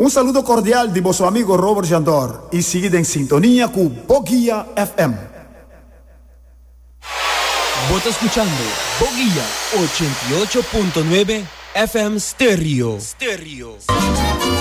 Un saludo cordial de vuestro amigo Robert Jandor y sigue en sintonía con Boguía FM. Vos estás escuchando Boguía 88.9 FM Stereo.